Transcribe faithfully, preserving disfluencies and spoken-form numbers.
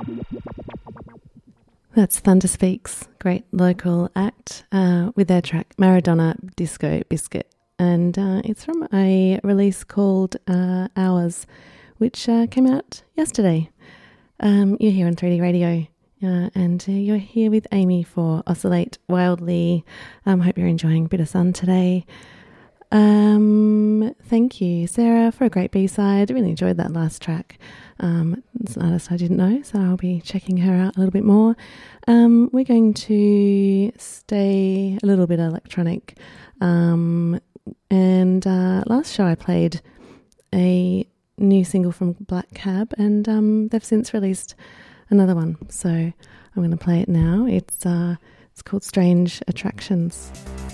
That's Thunder Speaks, great local act, uh, with their track Maradona Disco Biscuit. And uh, it's from a release called uh, Hours, which uh, came out yesterday. Um, you're here on three D Radio, uh, and uh, you're here with Amy for Oscillate Wildly. Um, hope you're enjoying a bit of sun today. Um, thank you, Sarah, for a great B-side. I really enjoyed that last track. Um, it's an artist I didn't know, so I'll be checking her out a little bit more. Um, we're going to stay a little bit electronic. Um, and uh, last show I played a new single from Black Cab, and um, they've since released another one. So I'm going to play it now. It's uh, it's called Strange Attractions.